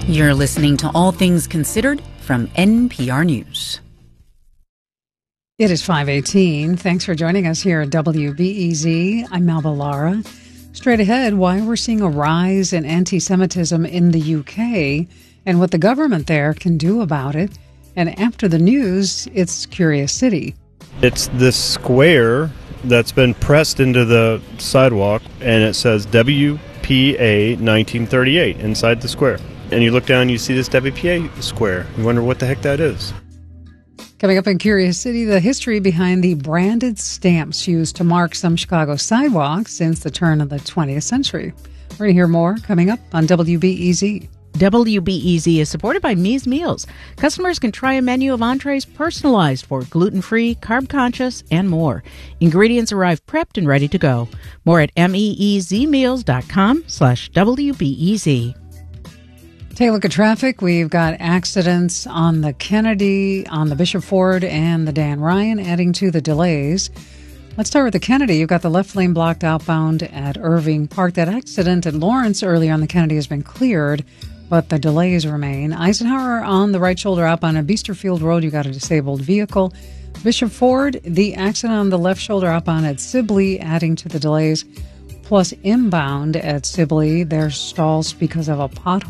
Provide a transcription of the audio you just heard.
You're listening to All Things Considered from NPR News. It is 5:18. Thanks for joining us here at WBEZ. I'm Malva Lara. Straight ahead, why we're seeing a rise in anti-Semitism in the UK and what the government there can do about it. And after the news, it's Curious City. It's this square that's been pressed into the sidewalk, and it says WPA 1938 inside the square. And you look down, you see this WPA square. You wonder what the heck that is. Coming up in Curious City, the history behind the branded stamps used to mark some Chicago sidewalks since the turn of the 20th century. We're going to hear more coming up on WBEZ. WBEZ is supported by Mies Meals. Customers can try a menu of entrees personalized for gluten-free, carb-conscious, and more. Ingredients arrive prepped and ready to go. More at meezmeals.com/WBEZ. Take a look at traffic. We've got accidents on the Kennedy, on the Bishop Ford, and the Dan Ryan, adding to the delays. Let's start with the Kennedy. You've got the left lane blocked outbound at Irving Park. That accident at Lawrence earlier on the Kennedy has been cleared, but the delays remain. Eisenhower on the right shoulder outbound at Beesterfield Road. You've got a disabled vehicle. Bishop Ford, the accident on the left shoulder outbound at Sibley, adding to the delays. Plus inbound at Sibley, there's stalls because of a pothole.